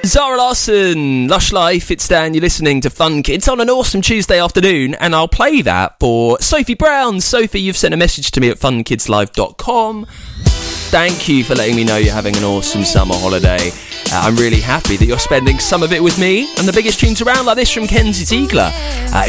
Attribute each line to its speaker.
Speaker 1: Zara Larsson, Lush Life, it's Dan, you're listening to Fun Kids on an awesome Tuesday afternoon, and I'll play that for Sophie Brown. Sophie, you've sent a message to me at funkidslive.com. Thank you for letting me know you're having an awesome summer holiday. I'm really happy that you're spending some of it with me, and the biggest tunes around like this from Kenzie Ziegler.